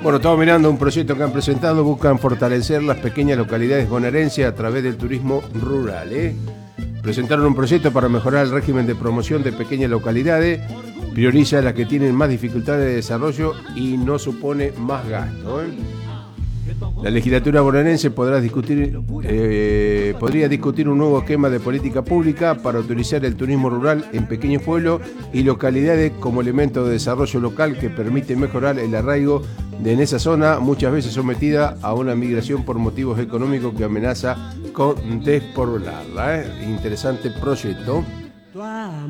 Bueno, estamos mirando un proyecto que han presentado, buscan fortalecer las pequeñas localidades bonaerenses a través del turismo rural. Presentaron un proyecto para mejorar el régimen de promoción de pequeñas localidades, prioriza las que tienen más dificultades de desarrollo y no supone más gasto. La legislatura bonaerense podría discutir un nuevo esquema de política pública para utilizar el turismo rural en pequeños pueblos y localidades como elemento de desarrollo local que permite mejorar el arraigo en esa zona, muchas veces sometida a una migración por motivos económicos que amenaza con despoblarla. Interesante proyecto.